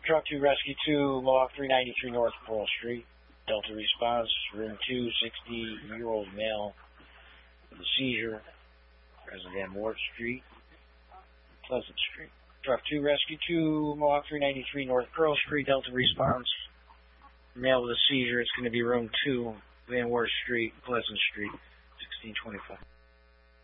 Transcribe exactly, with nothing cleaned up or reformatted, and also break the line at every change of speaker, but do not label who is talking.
Truck two, Rescue two, Mohawk three ninety-three North Pearl Street. Delta response, room two, sixty-year-old male with a seizure, resident Ward Street, Pleasant Street. Truck two, Rescue two, Mohawk three ninety-three North Pearl Street. Delta response, male with a seizure. It's going to be room two, Van Wert Street, Pleasant Street, sixteen twenty-five.